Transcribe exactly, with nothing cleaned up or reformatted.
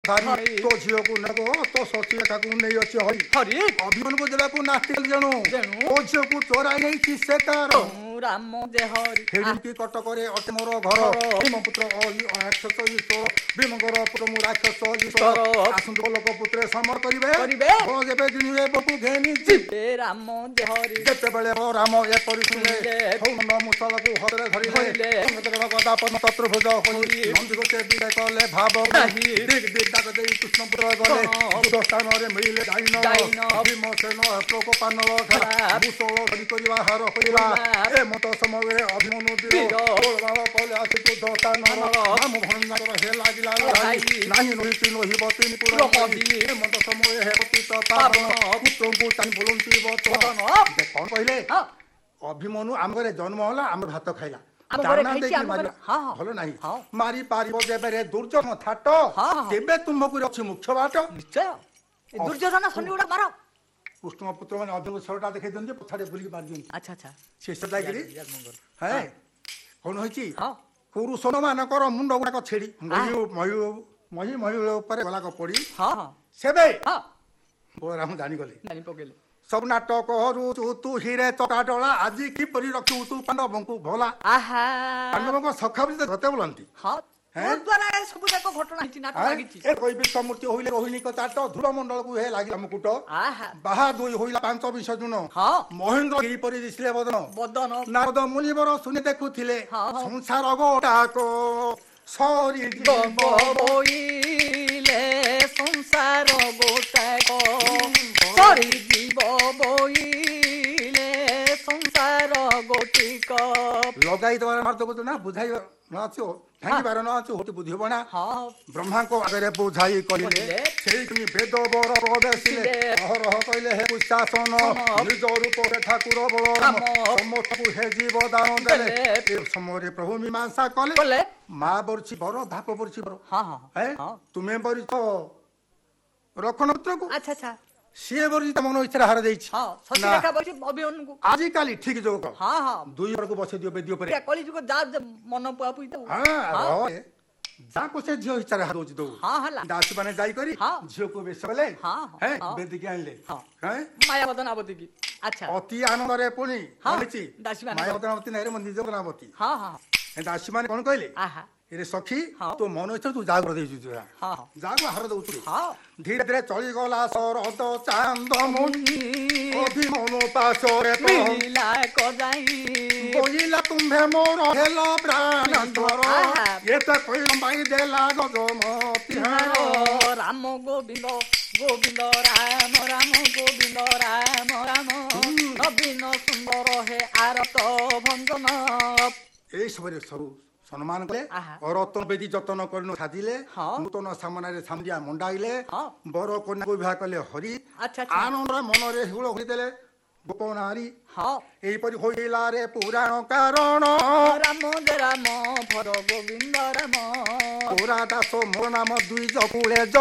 ସାରି ତୋ ଝିଅକୁ ନେବ ତୋ ଶଶୀରେଖାକୁ ନେଇ ଅଛି ହରି ହରି ଅଭିମନ୍ୟୁକୁ ଦେବାକୁ ନାସ୍ତି ଜଣୁ ତୋ ଝିଅକୁ ଚୋରାଇ ନେଇଛି ସେ ତାର ରାମ ଯେ ହରି ହେଡ଼ିକି କଟକରେ ଅଟେ ମୋର ଘର ଭୀମପୁତ୍ର ରାକ୍ଷସ ଈଶ୍ୱର ଭୀମଙ୍କର ପୁତ୍ର ମୁଁ ରାକ୍ଷସ ଈଶ୍ୱର ଆସନ୍ତୁ ଲୋକ ପୁତ୍ରେ ସମର କରିବେ କରିବେ ଯେବେ ଜିଣିବେ ବକୁ ଘେନି ଯିବେ ରାମ ଯେ ହରି ଯେତେବେଳେ ରାମ ଏପରି ଶୁଣିଲେ ହଉନ ମୁସଲକୁ ହତରେ ଧରିଲେ ଶତ୍ରୁଭୁଜ ହୋଇ ନନ୍ଦୀକୁ ସେ ବିଦେ କଲେ ଭାବ ଦିଗ ଦିଗ ଡାକ ଦେଇ କୃଷ୍ଣପୁର ଗଲେ ଯୁଦ୍ଧ ସ୍ଥାନରେ ମିଳିଲେ ଯାଇନ ଭୀମସେନ ପ୍ରକୋପାନଳ ଭୂଷଳ ଧରି କରିବା ହାର କରିବା ଏ ମତ ସମୟରେ ଅଭିମନ୍ୟୁ ବୀର କଲେ ଆସି ଯୁଦ୍ଧ ସ୍ଥାନ ରାମ ଭଣଙ୍କର ହେ ଲାଗିଲା ନାହିଁ ରହିଛି ନହିବ ତିନି ପୁର ଏ ମତ ସମୟରେ ହେ ପତିତ ପାବନ ପୁତ୍ରଙ୍କୁ ଚାହିଁ ବୋଲନ୍ତି ବଚନ କଣ କହିଲେ ଅଭିମନ୍ୟୁ ଆମ ଘରେ ଜନ୍ମ ହେଲା ଆମେ ଭାତ ଖାଇଲା ଭଲ ନାହିଁ ମାରି ପାରିବ ଯେବେ ଦୁର୍ଯୋଧନ ଥାଟ କେବେ ତୁମକୁ ଅଛି ମୁଖ୍ୟ ବାଟ ନିଶ୍ଚୟ ଦୁର୍ଯୋଧନ ଶନି ଗୁଡା ମାର କୃଷ୍ଣ ପୁତ୍ର ମାନେ ଅଭିମନ୍ୟୁ ସରଟା ଦେଖେଇ ଦିଅନ୍ତି ପଛାଡେ ବୁଲିକି ମାରି ଦିଅନ୍ତି ଆଚ୍ଛା ଆଚ୍ଛା ଶେଷ ଯାଇକିରି ହେ କଣ ହେଇଛି ପୁରୁଷ ମାନଙ୍କର ମୁଣ୍ଡ ଗୁଡାକ ଛେଡି ମହି ମହି ଉପରେ ଗଲାକ ପଡି ସେବେ ରାମ ଜାଣିଗଲେ ଜାଣି ପକେଇଲେ ସବୁ ନାଟକ କରୁଛୁ ତୁ ହିରେ ଚଟାଟଳା ଆଜି କିପରି ରଖିବୁ ତୁ ପାଣ୍ଡବଙ୍କୁ ଭଲା ପାଣ୍ଡବଙ୍କ ସଖା ବି ତତେ ବୋଲନ୍ତି ମୂର୍ତ୍ତି ହଇଲେ ରୋହିଣୀ ଚାଟ ଧୂଳ ମଣ୍ଡଳକୁ ହେ ଲାଗିଲା ମୁକୁଟ ବାହା ଦୁଇ ହଇଲା ପାଞ୍ଚ ବିଶ ଜୁନ ମହେନ୍ଦ୍ର ଏହିପରି ଦିଶିଲେ ବଦନ ବଦନ ନାରଦ ମୁନିବର ଶୁଣି ଦେଖୁଥିଲେ ସଂସାର ଗୋଟାକ ସରି ବୋଇଲେ ସଂସାର ଗୋଟାକ ସରି ଯିବ ବୋଇଲେ ସଂସାର ଗୋଟିକ ଲଗାଇ ଦେବାର ମାର୍ଥ ବୁଝ ନା ବୁଝାଇ ନ ଆଛୁ ଭାଙ୍ଗିବାର ନ ଆଛୁ ହଟି ବୁଝି ହବ ନା ବ୍ରହ୍ମାଙ୍କ ଆଗରେ ବୁଝାଇ କହିଲେ ସେଇଠି ବେଦ ବର ପ୍ରବେଶିଲେ ଅହରହ କହିଲେ ହେ କୁଶାସନ ନିଜ ରୂପରେ ଠାକୁର ବଳରାମ ସମସ୍ତଙ୍କୁ ହେ ଜୀବ ଦାନ ଦେଲେ ଏ ସମୟରେ ପ୍ରଭୁ ମୀମାଂସା କଲେ ମା ବରିଛି ବର ବାପ ବରିଛି ବର ତୁମେ ବରିଛ ରକ୍ଷଣପୁତ୍ରକୁ ଆଚ୍ଛା ଆଚ୍ଛା ସିଏ ବରିଛି ତା ମନ ଇଚ୍ଛାରେ ହାର ଦେଇଛି ଆଜିକାଲି ଠିକ ଯୋଗ ଦୁଇ ବରକୁ ବସେଇ ଦିଅ ବେଦି ଉପରେ ମନ ପୁଆପୁଇ ଯାହାକୁ ସେ ଝିଅ ଇଚ୍ଛାରେ ହାର ଦଉଛି ଦଉ ଦାସୀ ମାନେ ଯାଇକରି ଝିଅକୁ ବେଶ କଲେ ବେଦିକି ଆଣିଲେ ମାୟାବଦନାବତୀ ଅତି ଆନନ୍ଦରେ ପୁଣି ମାୟାବଦନାବତୀ ନାଇଁ ମୋ ନିଜ ବଦନାବତୀ ଦାସୀ ମାନେ କଣ କହିଲେ रे सखी तो मन इच्छा तू जागर दे जाग हार दउछु धीरे धीरे चली गला सरद चांद मुनि अभिमन्यु पासरे मिला कजाई बोइला तुम्हे मोर हेला प्राण तोर एता कोई माई देला गजमती राम गोविंद गोविंद राम राम गोविंद राम राम नवीन सुंदर हे आरत भंजन ए सबरे सब सम्मान कले रतन बेदी जतन करन साजिले नूतन सामनारे सामरिया मंडाइले बर कन्या को विवाह कले हरि आनंद मन रे हुळ होई देले गोप नारी एई परि होइला रे पुराण कारण राम जय राम भर गोविंद राम पुरा दास मोर नाम दुई जकुले